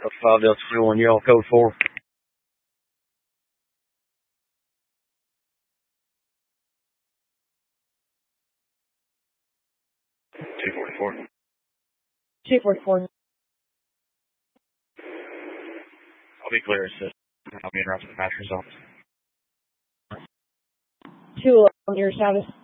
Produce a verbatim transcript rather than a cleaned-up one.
five Delta twenty-one, you're on code four. two forty-four. two forty-four. I'll be clear, assist. I'll be in route to the master's office. two eleven, your status.